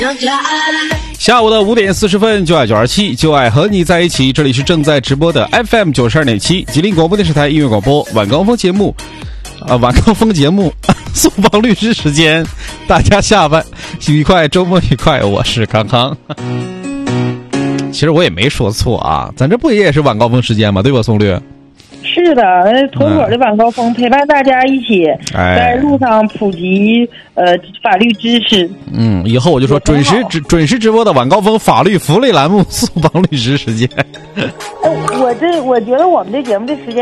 下午的5点40分，就爱927，就爱和你在一起。这里是正在直播的 FM 92.7吉林广播电视台音乐广播晚高峰节目，晚高峰节目宋邦律师时间，大家下班愉快，周末愉快，我是康康。其实我也没说错啊，咱这不也是晚高峰时间吗？对吧，宋律？ 是的，妥妥的晚高峰，陪伴大家一起在路上普及法律知识。 以后我就说准时直播的晚高峰法律福利栏目宋邦律师时间。 我觉得我们这节目这时间